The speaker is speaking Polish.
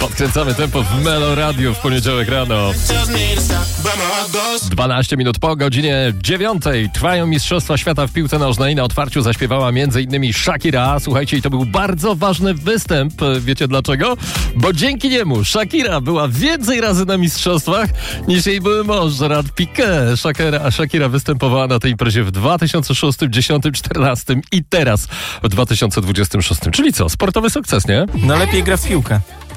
Podkręcamy tempo w Melo Radio w poniedziałek rano. 12 minut po godzinie 9 trwają Mistrzostwa Świata w piłce nożnej. Na otwarciu zaśpiewała m.in. Shakira. Słuchajcie, i to był bardzo ważny występ. Wiecie dlaczego? Bo dzięki niemu Shakira była więcej razy na mistrzostwach niż jej były mąż Gerard Piqué. Shakira występowała na tej imprezie w 2006, 10, 14 i teraz w 2026. Czyli co? Sportowy sukces, nie? No lepiej gra w piłkę.